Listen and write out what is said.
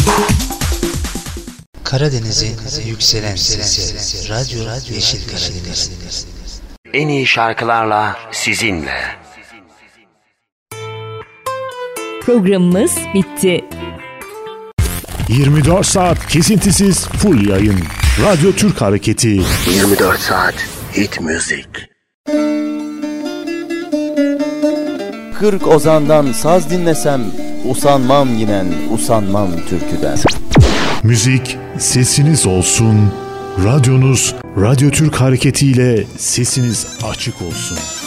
Karadeniz'in yükselen sesi. Radyo Yeşil Karadeniz. En iyi şarkılarla sizinle. Programımız bitti. 24 saat kesintisiz full yayın. Radyo Türk Hareketi. 24 saat hit müzik. 40 ozandan saz dinlesem usanmam yinen usanmam türküden. Müzik sesiniz olsun. Radyonuz Radyo Türk Hareketi ile sesiniz açık olsun.